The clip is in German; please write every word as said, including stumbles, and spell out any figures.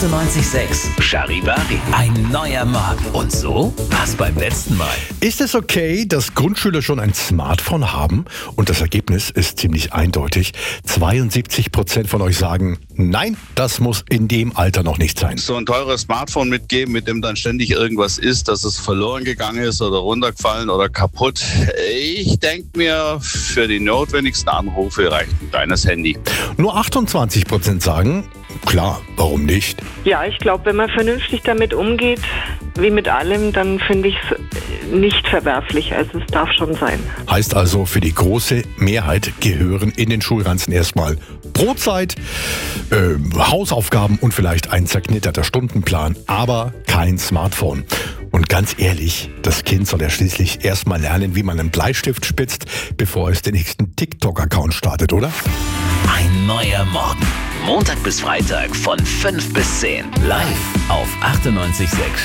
achtundneunzig Komma sechs Charivari. Ein neuer Morgen. Und so war's beim letzten Mal. Ist es okay, dass Grundschüler schon ein Smartphone haben? Und das Ergebnis ist ziemlich eindeutig. zweiundsiebzig Prozent von euch sagen, nein, das muss in dem Alter noch nicht sein. So ein teures Smartphone mitgeben, mit dem dann ständig irgendwas ist, dass es verloren gegangen ist oder runtergefallen oder kaputt. Ich denke mir, für die notwendigsten Anrufe reicht ein kleines Handy. Nur achtundzwanzig Prozent sagen, klar, warum nicht? Ja, ich glaube, wenn man vernünftig damit umgeht, wie mit allem, dann finde ich es nicht verwerflich. Also es darf schon sein. Heißt also, für die große Mehrheit gehören in den Schulranzen erstmal Brotzeit, äh, Hausaufgaben und vielleicht ein zerknitterter Stundenplan, aber kein Smartphone. Und ganz ehrlich, das Kind soll ja schließlich erstmal lernen, wie man einen Bleistift spitzt, bevor es den nächsten TikTok-Account startet, oder? Ein neuer Morgen. Montag bis Freitag von fünf bis zehn. Live auf achtundneunzig Komma sechs